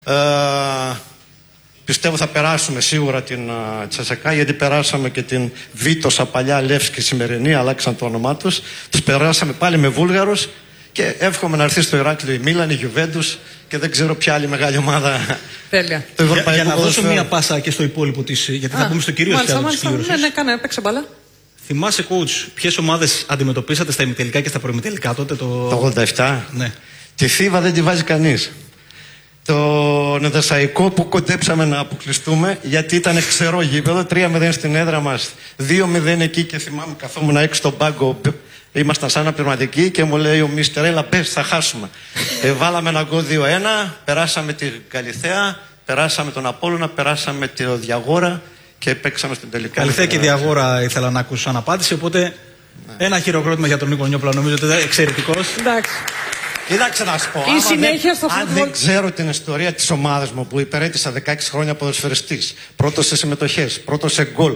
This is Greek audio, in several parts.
Πιστεύω θα περάσουμε σίγουρα την Τσεσεκά, γιατί περάσαμε και την Βίτοσα παλιά, Λεύσκη σημερινή, αλλάξαν το όνομά τους. Τους περάσαμε πάλι με Βούλγαρους και εύχομαι να έρθει στο Ηράκλειο η Μίλαν, η Γιουβέντους και δεν ξέρω ποια άλλη μεγάλη ομάδα. Τέλεια. Για να δώσω μία πάσα και στο υπόλοιπο της, γιατί θα πούμε στο κυρίως θέμα της κλήρωσης. Ναι, παίξε μπάλα. Θυμάσαι, coach, ποιες ομάδες αντιμετωπίσατε στα ημιτελικά και στα προημιτελικά τότε? Το 87. Ναι. Τη Θήβα δεν τη βάζει κανείς. Το Νεδεσαϊκό που κοντέψαμε να αποκλειστούμε, γιατί ήταν ξερό γήπεδο, 3-0 στην έδρα μας, 2-0 εκεί και θυμάμαι καθόμουν έξω στον πάγκο, ήμασταν σαν αναπληρωματικοί και μου λέει ο Μίστερ, έλα πες, θα χάσουμε. Βάλαμε ένα γκολ 2-1, περάσαμε τη Καλιθέα, περάσαμε τον Απόλλωνα, περάσαμε τη Διαγόρα και παίξαμε στην τελική. Καλιθέα και Διαγόρα ήθελα να ακούσω σαν απάντηση, οπότε ένα χειροκρότημα για τον Νίκο Νιόπλα, νομίζω ότι ήταν εξαιρετικός. Εντάξει. Κοίταξε να σου πω, αν δεν ξέρω την ιστορία της ομάδας μου που υπηρέτησα 16 χρόνια ποδοσφαιριστής, πρώτος σε συμμετοχές, πρώτος σε γκολ,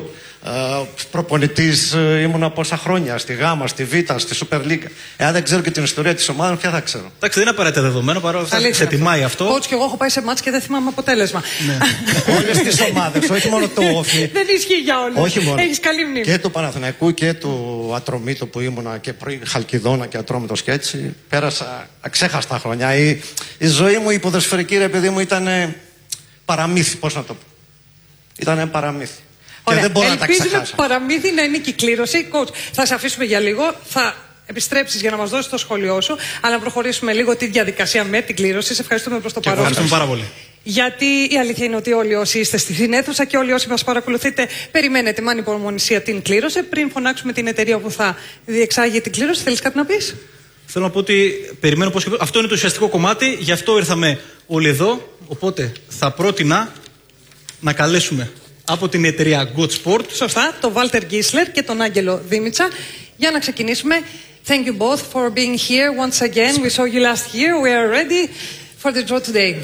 προπονητής ήμουνα πόσα χρόνια, στη Γάμα, στη Β, στη Super League. Εάν δεν ξέρω και την ιστορία της ομάδας, ποια θα ξέρω. Εντάξει, δεν είναι απαραίτητα δεδομένο, παρόλα αυτά σε τιμάει αυτό. Coach, και εγώ έχω πάει σε μάτς και δεν θυμάμαι αποτέλεσμα. Ναι. Όλες τις ομάδες, όχι μόνο το Όφι. Δεν ισχύει για όλους. Όχι μόνο. Έχεις καλή μνήμη. Και του Παναθηναϊκού και του Ατρομήτου που ήμουνα και πριν Χαλκιδόνα και Ατρόμητος και έτσι. Πέρασα αξέχαστα χρόνια. Η ζωή μου, η ποδοσφαιρική, ρε παιδί μου, ήταν παραμύθι. Πώς να το πω. Ήταν παραμύθι. Ωραία. Και δεν μπορώ να τα ξεχάσω. Ελπίζουμε παραμύθι να είναι και η κλήρωση. Coach, θα σε αφήσουμε για λίγο. Θα επιστρέψεις για να μας δώσεις το σχόλιο σου. Αλλά να προχωρήσουμε λίγο τη διαδικασία με την κλήρωση. Σε ευχαριστούμε προς το παρόν. Ευχαριστούμε πάρα πολύ. Γιατί η αλήθεια είναι ότι όλοι όσοι είστε στην αίθουσα και όλοι όσοι μας παρακολουθείτε, περιμένετε με ανυπομονησία την κλήρωση. Πριν φωνάξουμε την εταιρεία που θα διεξάγει την κλήρωση, θέλεις κάτι να πεις? Θέλω να πω ότι περιμένω πώς. Αυτό είναι το ουσιαστικό κομμάτι, γι' αυτό ήρθαμε όλοι εδώ. Οπότε θα πρότεινα να καλέσουμε από την εταιρεία Good Sport. Σωστά, τον Βάλτερ Γκίσλερ και τον Άγγελο Δήμητσα. Για να ξεκινήσουμε. Thank you both for being here once again. We saw you last year. We are ready for the draw today.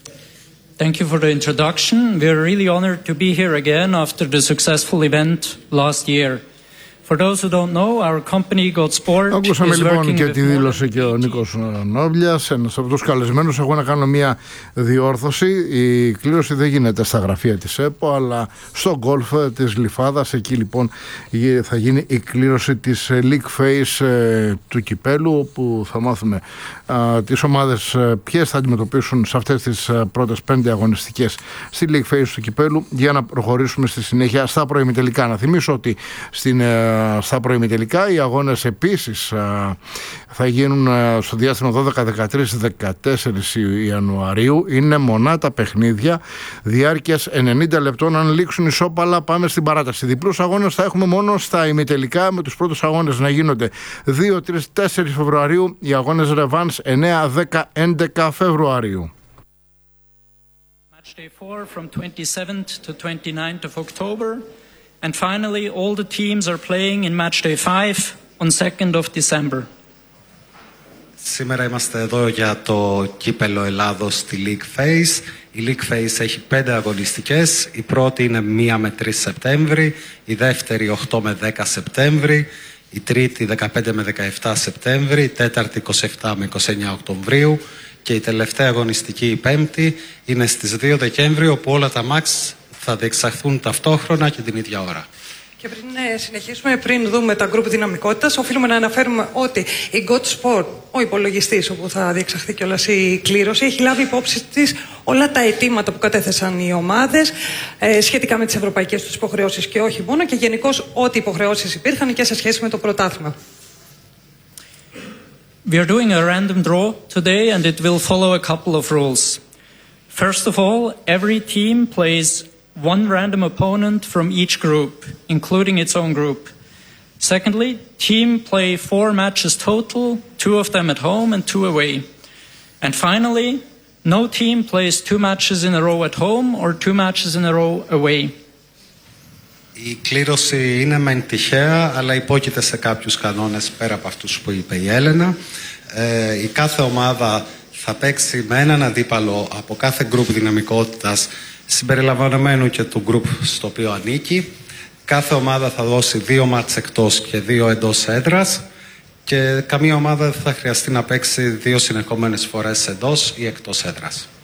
Thank you for the introduction. We are really honored to be here again after the successful event last year. For those who don't know, our company Good Sport Ακούσαμε is λοιπόν working και with τη δήλωση και ο Νίκος Νόβλιας, ένας από τους καλεσμένους. Εγώ να κάνω μια διόρθωση. Η κλήρωση δεν γίνεται στα γραφεία της ΕΠΟ, αλλά στο γκολφ της Γλυφάδας. Εκεί λοιπόν θα γίνει η κλήρωση της League Phase του κυπέλου, όπου θα μάθουμε τις ομάδες ποιες θα αντιμετωπίσουν σε αυτές τις πρώτες 5 αγωνιστικές στη League Phase του κυπέλου, για να προχωρήσουμε στη συνέχεια στα προημιτελικά. Να θυμίσω ότι στα προημιτελικά οι αγώνες επίσης θα γίνουν στο διάστημα 12-13-14 Ιανουαρίου. Είναι μονά τα παιχνίδια διάρκειας 90 λεπτών. Αν λήξουν ισόπαλα πάμε στην παράταση. Διπλούς αγώνες θα έχουμε μόνο στα ημιτελικά, με τους πρώτους αγώνες να γίνονται 2, 3, 4 Φεβρουαρίου, οι αγώνες Ρεβάνς 9, 10, 11 Φεβρουαρίου. Match day 4 from 27th to 29th of October. And finally, all the teams are playing in match day 5 on 2nd of December. Σήμερα είμαστε εδώ για το κύπελο Ελλάδος στη League Phase. Η League Phase έχει 5 αγωνιστικές. Η πρώτη είναι 1 με 3 Σεπτέμβρη, η δεύτερη 8 με 10 Σεπτέμβρη, η τρίτη 15 με 17 Σεπτέμβρη, η τέταρτη 27 με 29 Οκτωβρίου και η τελευταία αγωνιστική, η πέμπτη, είναι στις 2 Δεκέμβρη, όπου όλα τα μάτς θα διεξαχθούν ταυτόχρονα και την ίδια ώρα. Και πριν συνεχίσουμε, πριν δούμε τα γκρουπ δυναμικότητας, οφείλουμε να αναφέρουμε ότι η God Sport, ο υπολογιστής όπου θα διεξαχθεί κιόλας η κλήρωση, έχει λάβει υπόψη της όλα τα αιτήματα που κατέθεσαν οι ομάδες σχετικά με τις ευρωπαϊκές τους υποχρεώσεις και όχι μόνο, και γενικώς ό,τι υποχρεώσεις υπήρχαν και σε σχέση με το πρωτάθλημα. We are doing a random draw today and it will follow a couple of rules. First of all, every team plays one random opponent from each group, including its own group. Secondly, team play 4 matches total, 2 of them at home and 2 away. And finally, no team plays 2 matches in a row at home or 2 matches in a row away. Η κλήρωση είναι μεν τυχαία, αλλά υπόκειται σε κάποιους κανόνες πέρα από αυτούς που είπε η Έλενα. Η κάθε ομάδα θα παίξει με έναν αντίπαλο από κάθε γκρουπ δυναμικότητας, συμπεριλαμβανομένου και του γκρουπ στο οποίο ανήκει. Κάθε ομάδα θα δώσει 2 μάτς εκτός και 2 εντός έδρας και καμία ομάδα δεν θα χρειαστεί να παίξει 2 συνεχόμενες φορές εντός ή εκτός έδρας.